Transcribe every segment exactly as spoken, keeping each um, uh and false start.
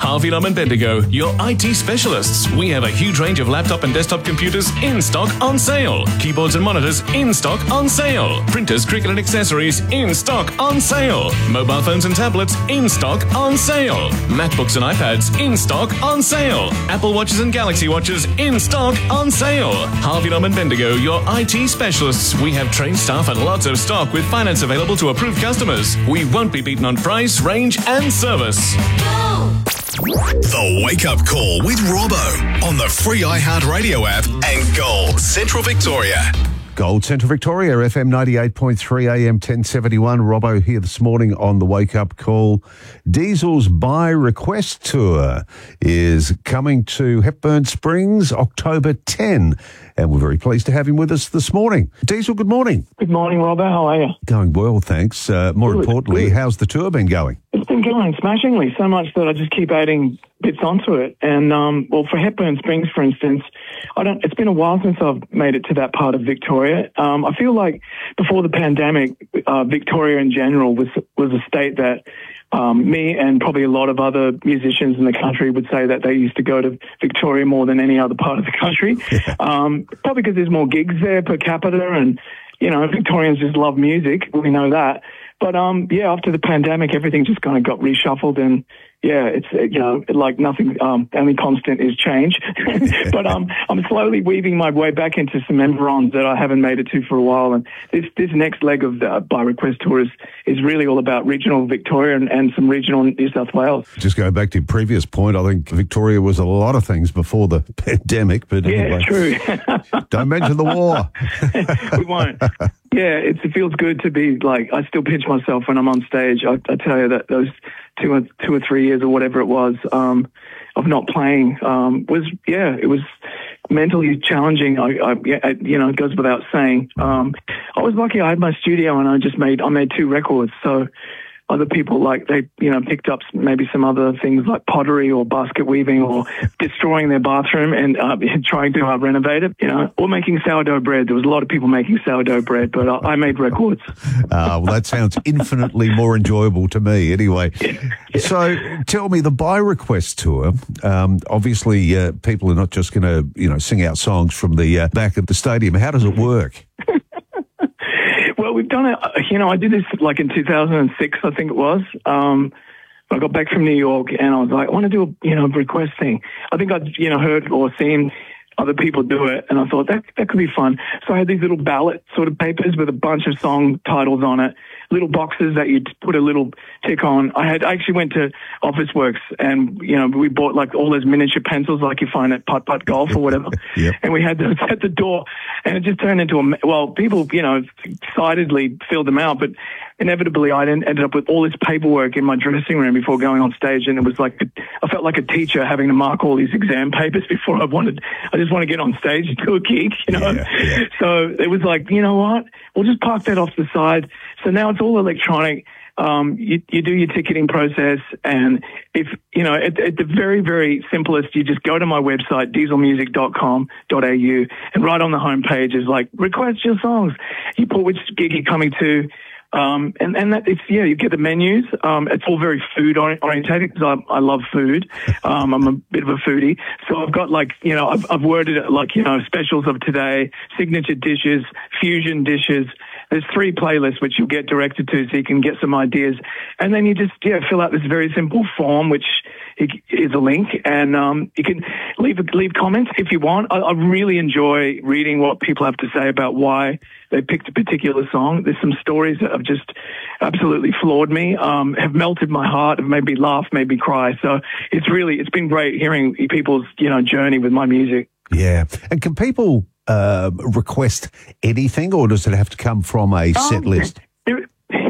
Harvey Norman Bendigo, your I T specialists. We have a huge range of laptop and desktop computers in stock on sale. Keyboards and monitors in stock on sale. Printers, Cricut and accessories in stock on sale. Mobile phones and tablets in stock on sale. MacBooks and iPads in stock on sale. Apple Watches and Galaxy Watches in stock on sale. Harvey Norman Bendigo, your I T specialists. We have trained staff and lots of stock with finance available to approved customers. We won't be beaten on price, range and service. The Wake Up Call with Robbo on the free iHeartRadio app and Gold Central Victoria. Gold Central Victoria, F M ninety-eight point three A M ten seventy-one. Robbo here this morning on the Wake Up Call. Diesel's By Request Tour is coming to Hepburn Springs October tenth, and we're very pleased to have him with us this morning. Diesel, good morning. Good morning, Robbo. How are you? Going well, thanks. Uh, more Good, importantly, good. how's the tour been going? It's been going smashingly, so much that I just keep adding bits onto it. And, um, well, for Hepburn Springs, for instance, I don't. It's been a while since I've made it to that part of Victoria. Um, I feel like before the pandemic, uh, Victoria in general was was a state that um, me and probably a lot of other musicians in the country would say that they used to go to Victoria more than any other part of the country. um, probably because there's more gigs there per capita, and you know, Victorians just love music. We know that. But, um, yeah, after the pandemic, everything just kind of got reshuffled, and, yeah, it's, uh, you know, like nothing, um, only constant is change. But um, I'm slowly weaving my way back into some environs that I haven't made it to for a while, and this this next leg of the By Request Tour is, is really all about regional Victoria and, and some regional New South Wales. Just going back to your previous point, I think Victoria was a lot of things before the pandemic, but yeah, anyway. True. Don't mention the war. We won't. Yeah, it's, it feels good to be like, I still pinch myself when I'm on stage. I, I tell you that those two or, two or three years or whatever it was um, of not playing um, was, yeah, it was mentally challenging. I, I, yeah, you know, it goes without saying. Um, I was lucky I had my studio and I just made, I made two records. So other people, like, they, you know, picked up maybe some other things like pottery or basket weaving or destroying their bathroom and uh, trying to uh, renovate it, you know, or making sourdough bread. There was a lot of people making sourdough bread, but I, I made records. Uh, well, that sounds infinitely more enjoyable to me anyway. Yeah. Yeah. So tell me, the By Request Tour, um, obviously uh, people are not just going to, you know, sing out songs from the uh, back of the stadium. How does it work? Well, we've done it, you know, I did this like in two thousand six, I think it was. Um, I got back from New York and I was like, I want to do a, you know, request thing. I think I'd, you know, heard or seen other people do it, and I thought that that could be fun. So I had these little ballot sort of papers with a bunch of song titles on it, little boxes that you'd put a little tick on. I had I actually went to Officeworks, and you know, we bought like all those miniature pencils like you find at Putt Putt Golf or whatever, Yep. and we had those at the door, and it just turned into a, well, people, you know, excitedly filled them out, but inevitably I ended up with all this paperwork in my dressing room before going on stage, and it was like, I felt like a teacher having to mark all these exam papers before I wanted, I just want to get on stage and do a gig, you know? Yeah, yeah. So it was like, you know what, we'll just park that off the side. So now it's all electronic. Um, you, you do your ticketing process, and if, you know, at, at the very, very simplest, you just go to my website, diesel music dot com dot a u, and right on the homepage is like, request your songs. You put which gig you're coming to, um, and, and that it's, yeah, you get the menus. Um, it's all very food orientated because I, I love food. Um, I'm a bit of a foodie. So I've got like, you know, I've, I've worded it like, you know, specials of today, signature dishes, fusion dishes. There's three playlists which you'll get directed to so you can get some ideas. And then you just, yeah, fill out this very simple form, which is a link, and um, you can leave leave comments if you want. I, I really enjoy reading what people have to say about why they picked a particular song. There's some stories that have just absolutely floored me, um, have melted my heart, have made me laugh, made me cry. So it's really, it's been great hearing people's, you know, journey with my music. Yeah. And can people uh, request anything, or does it have to come from a set Um, list? There,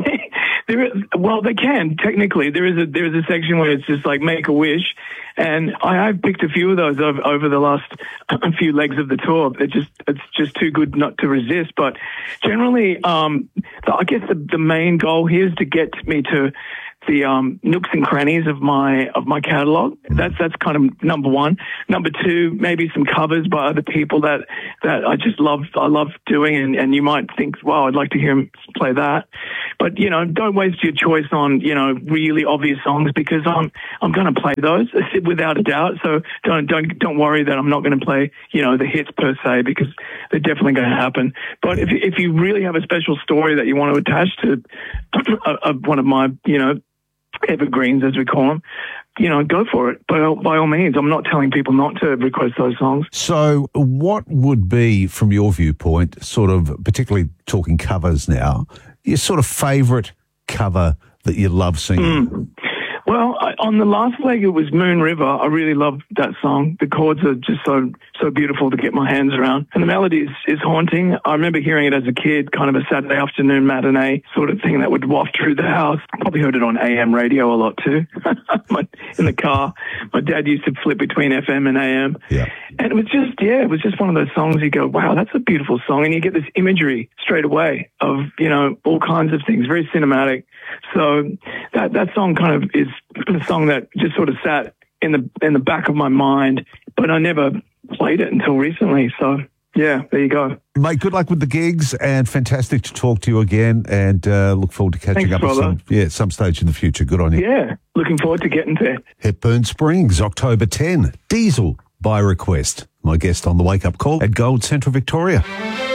there, well, they can technically. There is a there is a section where it's just like make a wish, and I have picked a few of those over, over the last a few legs of the tour. It just it's just too good not to resist. But generally, um, I guess the the main goal here is to get me to the um, nooks and crannies of my of my catalog. That's that's kind of number one. Number two, maybe some covers by other people that that I just love. I love doing, and, and you might think, wow, I'd like to hear him play that. But you know, don't waste your choice on you know really obvious songs, because I'm I'm going to play those without a doubt. So don't don't don't worry that I'm not going to play you know the hits per se, because they're definitely going to happen. But if if you really have a special story that you want to attach to a, a, one of my you know evergreens, as we call them, you know, go for it. By all, by all means, I'm not telling people not to request those songs. So what would be, from your viewpoint, sort of, particularly talking covers now, your sort of favourite cover that you love singing? Mm. Well, I, on the last leg, it was Moon River. I really love that song. The chords are just so so beautiful to get my hands around. And the melody is, is haunting. I remember hearing it as a kid, kind of a Saturday afternoon matinee sort of thing that would waft through the house. Probably heard it on A M radio a lot too, my, in the car. My dad used to flip between F M and A M. Yeah. And it was just, yeah, it was just one of those songs you go, wow, that's a beautiful song. And you get this imagery straight away of, you know, all kinds of things, very cinematic. So that that song kind of is a song that just sort of sat in the in the back of my mind, but I never played it until recently. So yeah, there you go. Mate, good luck with the gigs, and fantastic to talk to you again, and uh, look forward to catching Thanks, up at some, yeah, at some stage in the future. Good on you. Yeah, looking forward to getting there. Hepburn Springs, October tenth. Diesel by request. My guest on the Wake Up Call at Gold Central Victoria.